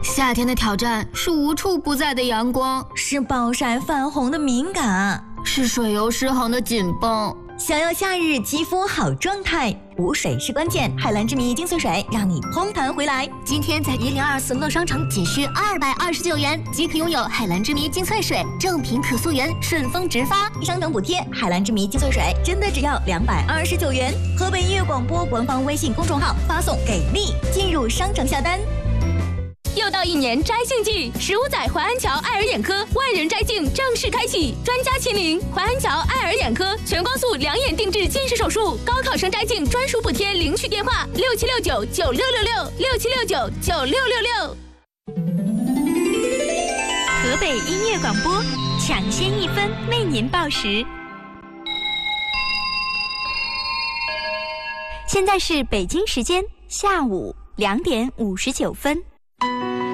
夏天的挑战是无处不在的阳光， 是暴晒泛红的敏感， 是水油失衡的紧绷。 想要夏日肌肤好状态，补水是关键。海蓝之谜精粹水让你嘭弹回来。 今天在102乐商城仅需229元即可拥有海蓝之谜精粹水，正品可溯源，顺丰直发， 商城补贴。海蓝之谜精粹水真的只要229元。河北音乐广播官方微信公众号发送给力进入商城下单。 又到1年摘镜季，15载淮安桥爱尔眼科万人摘镜正式开启，专家亲临淮安桥爱尔眼科全光速2眼定制近视手术，高考生摘镜专属补贴，领取电话67699666，67699666。 河北音乐广播抢先1分为您报时。现在是北京时间下午2点59分。